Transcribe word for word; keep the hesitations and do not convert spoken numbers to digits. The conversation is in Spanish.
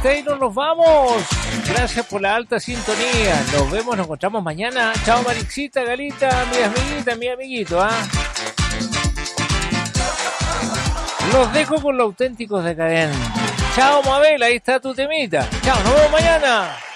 hasta ahí no nos vamos. Gracias por la alta sintonía. Nos vemos, nos encontramos mañana. Chao, Marixita, Galita, mi amiguita, mi amiguito, ¿ah? Los dejo con los auténticos decadentes. Chao, Mabel, ahí está tu temita. Chao, nos vemos mañana.